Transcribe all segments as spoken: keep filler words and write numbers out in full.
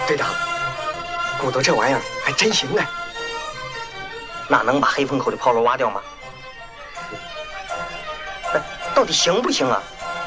队长，骨头这玩意儿还真行哎。 那能把黑风口的炮楼挖掉吗？到底行不行啊？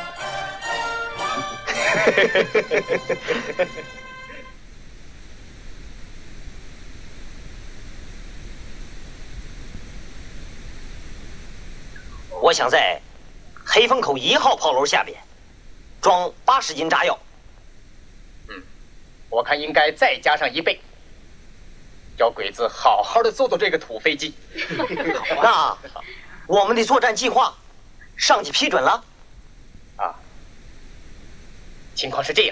我想在黑风口一号炮楼下边装八十斤炸药。 嗯，我看应该再加上一倍，叫鬼子好好的做做这个土飞机。 那我们的作战计划，上级批准了？ 啊，情况是这样。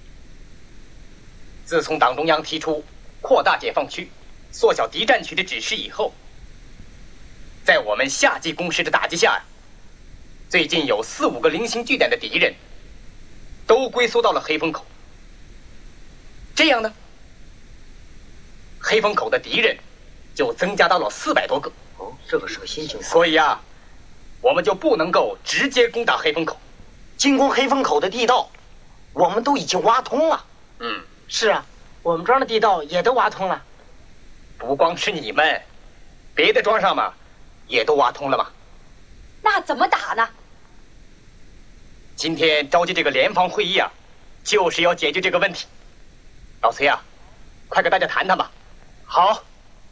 自从党中央提出扩大解放区、缩小敌占区的指示以后，在我们夏季攻势的打击下，最近有四五个零星据点的敌人都龟缩到了黑风口。这样呢，黑风口的敌人就增加到了四百多个。 哦，这个是个新情况。 所以啊，我们就不能够直接攻打黑风口。 进攻黑风口的地道，我们都已经挖通了。 嗯， 是啊，我们庄的地道也都挖通了。 不光是你们，别的庄上嘛，也都挖通了嘛。 那怎么打呢？ 今天召集这个联防会议啊，就是要解决这个问题。老崔啊，快跟大家谈谈吧。 好，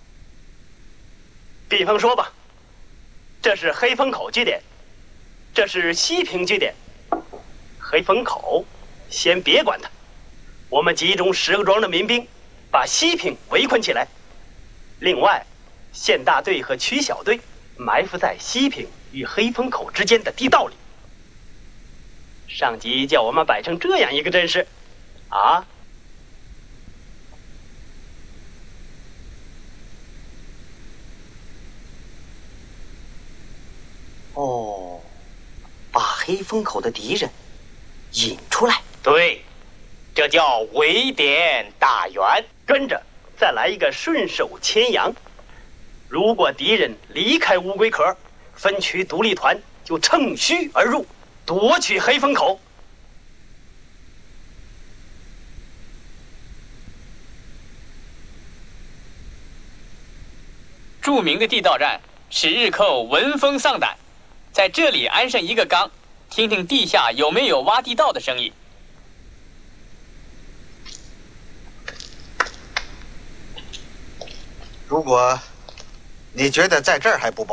比方说吧，这是黑风口据点，这是西平据点。黑风口先别管它，我们集中十个庄的民兵，把西平围困起来。另外，县大队和区小队埋伏在西平与黑风口之间的地道里。上级叫我们摆成这样一个阵势，啊， 哦，把黑风口的敌人引出来。 对，这叫围点打援。 跟着再来一个顺手牵羊。如果敌人离开乌龟壳，分区独立团就乘虚而入，夺取黑风口。 著名的地道战使日寇闻风丧胆，在这里安上一个缸，听听地下有没有挖地道的声音。 如果你觉得在这儿还不饱